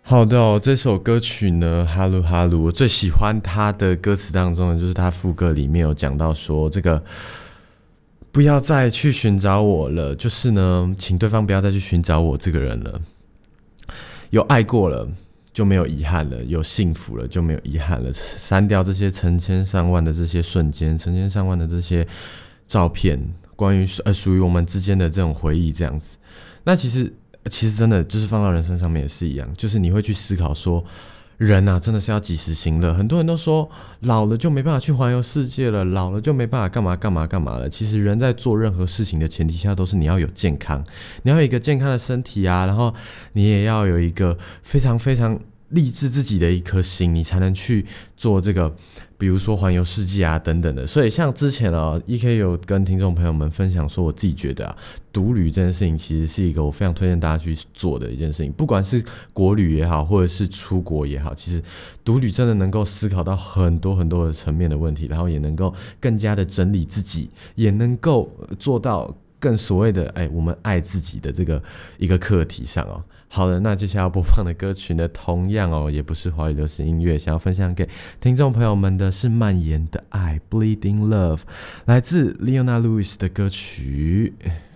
好的哦，这首歌曲呢，哈鲁哈鲁，我最喜欢它的歌词当中呢，就是它副歌里面有讲到说，这个不要再去寻找我了，就是呢，请对方不要再去寻找我这个人了。有爱过了就没有遗憾了，有幸福了就没有遗憾了。删掉这些成千上万的这些瞬间，成千上万的这些照片，关于属于我们之间的这种回忆，这样子。那其实真的就是放到人生上面也是一样，就是你会去思考说，人啊真的是要及时行乐。很多人都说老了就没办法去环游世界了，老了就没办法干嘛干嘛干嘛了。其实人在做任何事情的前提下，都是你要有健康，你要有一个健康的身体啊，然后你也要有一个非常非常励志自己的一颗心，你才能去做这个，比如说环游世界啊等等的。所以像之前EK 有跟听众朋友们分享说，我自己觉得独旅这件事情其实是一个我非常推荐大家去做的一件事情，不管是国旅也好，或者是出国也好，其实独旅真的能够思考到很多很多的层面的问题，然后也能够更加的整理自己，也能够做到更所谓的我们爱自己的这个一个课题上哦。好的，那接下来要播放的歌曲呢，同样也不是华语流行音乐，想要分享给听众朋友们的是蔓延的爱 Bleeding Love， 来自 Leona Lewis 的歌曲。